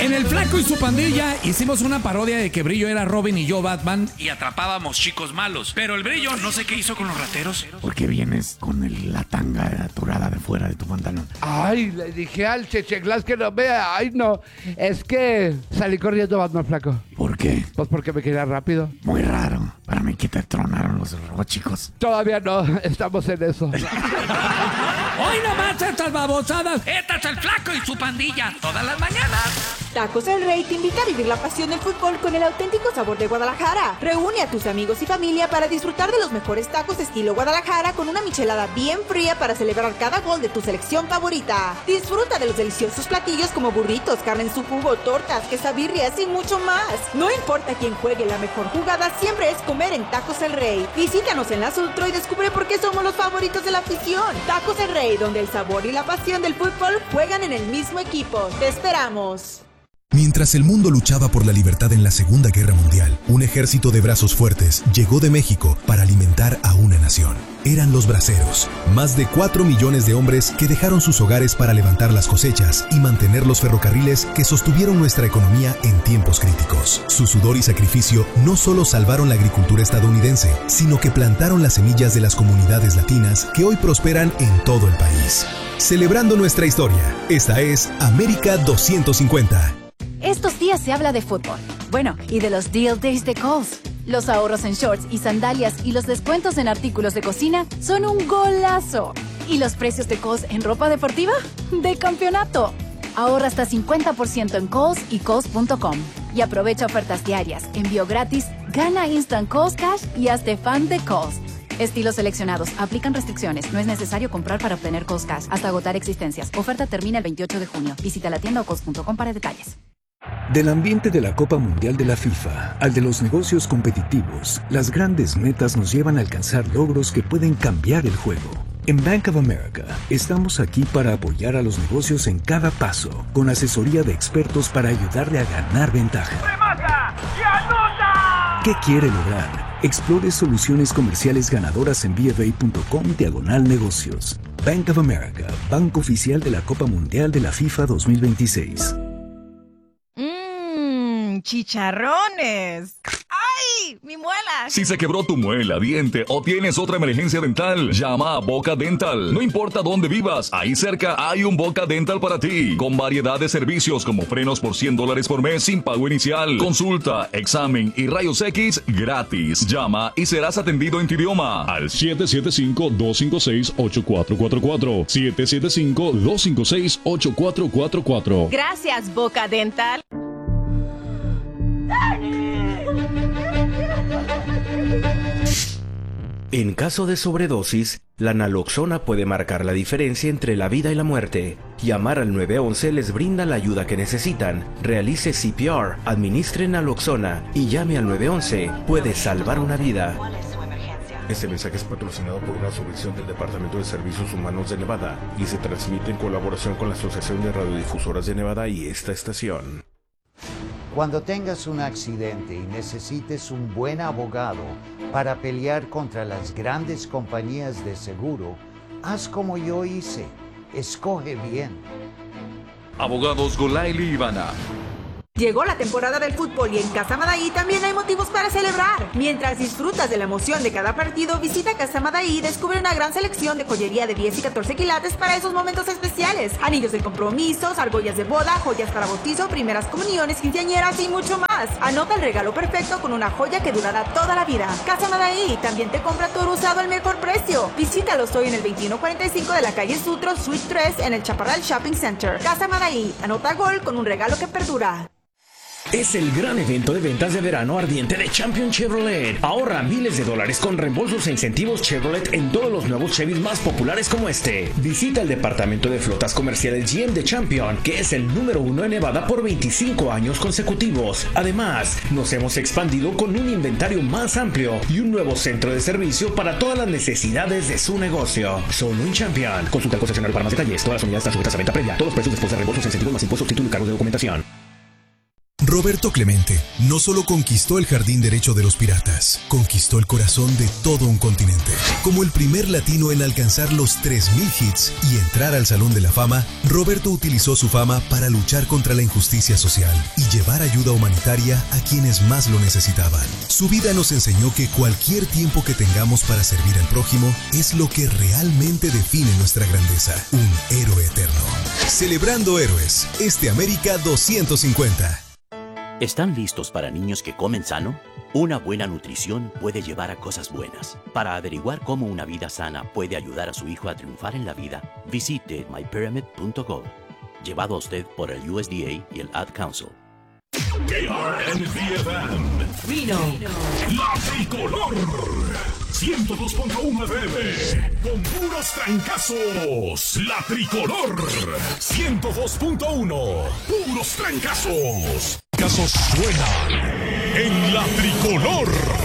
En El Flaco y su Pandilla hicimos una parodia de que Brillo era Robin y yo Batman y atrapábamos chicos malos. Pero el Brillo no sé qué hizo con los rateros. ¿Por qué vienes con la tanga aturada de fuera de tu pantalón? Ay, le dije al Checheglas que no vea. Ay, no. Es que salí corriendo, Batman, Flaco. ¿Por qué? Pues porque me quería rápido. Muy raro. Para mí que te tronaron los robóchicos. Todavía no. Estamos en eso. Hoy nomás estas babosadas. Este es El Flaco y su Pandilla. Todas las mañanas. Tacos El Rey te invita a vivir la pasión del fútbol con el auténtico sabor de Guadalajara. Reúne a tus amigos y familia para disfrutar de los mejores tacos estilo Guadalajara con una michelada bien fría para celebrar cada gol de tu selección favorita. Disfruta de los deliciosos platillos como burritos, carne en su jugo, tortas, quesabirrias y mucho más. No importa quién juegue, la mejor jugada siempre es comer en Tacos El Rey. Visítanos en la Sutro y descubre por qué somos los favoritos de la afición. Tacos El Rey, donde el sabor y la pasión del fútbol juegan en el mismo equipo. ¡Te esperamos! Mientras el mundo luchaba por la libertad en la Segunda Guerra Mundial, un ejército de brazos fuertes llegó de México para alimentar a una nación. Eran los braceros, más de 4 millones de hombres que dejaron sus hogares para levantar las cosechas y mantener los ferrocarriles que sostuvieron nuestra economía en tiempos críticos. Su sudor y sacrificio no solo salvaron la agricultura estadounidense, sino que plantaron las semillas de las comunidades latinas que hoy prosperan en todo el país. Celebrando nuestra historia, esta es América 250. Estos días se habla de fútbol. Bueno, y de los Deal Days de Kohl's. Los ahorros en shorts y sandalias y los descuentos en artículos de cocina son un golazo. ¿Y los precios de Kohl's en ropa deportiva? ¡De campeonato! Ahorra hasta 50% en Kohl's y Kohl's.com. Y aprovecha ofertas diarias, envío gratis, gana Instant Kohl's Cash y hazte fan de Kohl's. Estilos seleccionados. Aplican restricciones. No es necesario comprar para obtener Kohl's Cash hasta agotar existencias. Oferta termina el 28 de junio. Visita la tienda o Kohl's.com para detalles. Del ambiente de la Copa Mundial de la FIFA al de los negocios competitivos, las grandes metas nos llevan a alcanzar logros que pueden cambiar el juego. En Bank of America, estamos aquí para apoyar a los negocios en cada paso, con asesoría de expertos para ayudarle a ganar ventaja. ¡Remata y anota! ¿Qué quiere lograr? Explore soluciones comerciales ganadoras en bfa.com/negocios. Bank of America, banco oficial de la Copa Mundial de la FIFA 2026. ¡Chicharrones! ¡Ay! ¡Mi muela! Si se quebró tu muela, diente o tienes otra emergencia dental, llama a Boca Dental. No importa dónde vivas, ahí cerca hay un Boca Dental para ti. Con variedad de servicios como frenos por $100 por mes sin pago inicial, consulta, examen y rayos X gratis. Llama y serás atendido en tu idioma al 775-256-8444. 775-256-8444. Gracias, Boca Dental. En caso de sobredosis, la naloxona puede marcar la diferencia entre la vida y la muerte. Llamar al 911 les brinda la ayuda que necesitan. Realice CPR, administre naloxona y llame al 911. Puede salvar una vida. Este mensaje es patrocinado por una subvención del Departamento de Servicios Humanos de Nevada y se transmite en colaboración con la Asociación de Radiodifusoras de Nevada y esta estación. Cuando tengas un accidente y necesites un buen abogado para pelear contra las grandes compañías de seguro, haz como yo hice. Escoge bien. Abogados Golaili y Ivana. Llegó la temporada del fútbol y en Casa Madaí también hay motivos para celebrar. Mientras disfrutas de la emoción de cada partido, visita Casa Madaí y descubre una gran selección de joyería de 10 y 14 quilates para esos momentos especiales. Anillos de compromiso, argollas de boda, joyas para bautizo, primeras comuniones, quinceañeras y mucho más. Anota el regalo perfecto con una joya que durará toda la vida. Casa Madaí también te compra tu oro usado al mejor precio. Visítalos hoy en el 2145 de la calle Sutro, Suite 3 en el Chaparral Shopping Center. Casa Madaí, anota gol con un regalo que perdura. Es el gran evento de ventas de verano ardiente de Champion Chevrolet. Ahorra miles de dólares con reembolsos e incentivos Chevrolet en todos los nuevos Chevys más populares como este. Visita el departamento de flotas comerciales GM de Champion, que es el número 1 en Nevada por 25 años consecutivos. Además, nos hemos expandido con un inventario más amplio y un nuevo centro de servicio para todas las necesidades de su negocio. Solo en Champion. Consulta el concesionario para más detalles. Todas las unidades están sujetas a venta previa. Todos los precios después de reembolsos e incentivos más impuestos, título y cargos de documentación. Roberto Clemente no solo conquistó el jardín derecho de los Piratas, conquistó el corazón de todo un continente. Como el primer latino en alcanzar los 3,000 hits y entrar al Salón de la Fama, Roberto utilizó su fama para luchar contra la injusticia social y llevar ayuda humanitaria a quienes más lo necesitaban. Su vida nos enseñó que cualquier tiempo que tengamos para servir al prójimo es lo que realmente define nuestra grandeza. Un héroe eterno. Celebrando héroes, América 250. ¿Están listos para niños que comen sano? Una buena nutrición puede llevar a cosas buenas. Para averiguar cómo una vida sana puede ayudar a su hijo a triunfar en la vida, visite mypyramid.gov. Llevado a usted por el USDA y el Ad Council. KRND-FM Reno. La Tricolor 102.1 FM con puros trancazos. La Tricolor 102.1 puros trancazos. Casos suenan en La Tricolor.